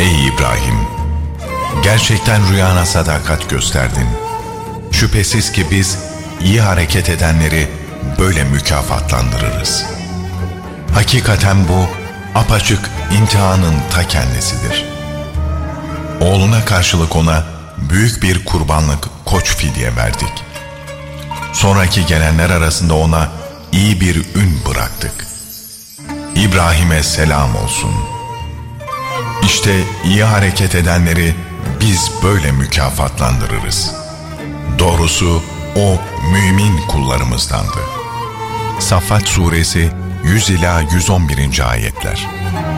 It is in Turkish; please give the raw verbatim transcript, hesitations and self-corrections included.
Ey İbrahim! Gerçekten rüyana sadakat gösterdin. Şüphesiz ki biz iyi hareket edenleri böyle mükafatlandırırız. Hakikaten bu apaçık imtihanın ta kendisidir. Oğluna karşılık ona büyük bir kurbanlık koç fidye verdik. Sonraki gelenler arasında ona iyi bir ün bıraktık. İbrahim'e selam olsun. İşte iyi hareket edenleri biz böyle mükafatlandırırız. Doğrusu o mümin kullarımızdandı. Saffat Suresi yüz ila yüz on birinci ayetler.